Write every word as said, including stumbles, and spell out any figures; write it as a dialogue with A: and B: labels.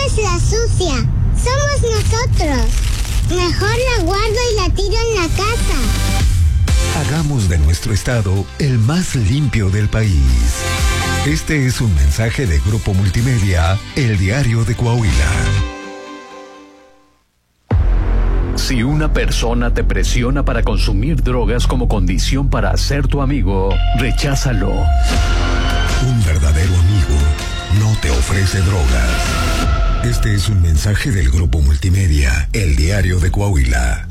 A: es la sucia. Somos nosotros. Mejor la guardo y la tiro en la casa.
B: Hagamos de nuestro estado el más limpio del país. Este es un mensaje de Grupo Multimedia, El Diario de Coahuila.
C: Si una persona te presiona para consumir drogas como condición para ser tu amigo, recházalo.
B: Un verdadero amigo no te ofrece drogas. Este es un mensaje del Grupo Multimedia, El Diario de Coahuila.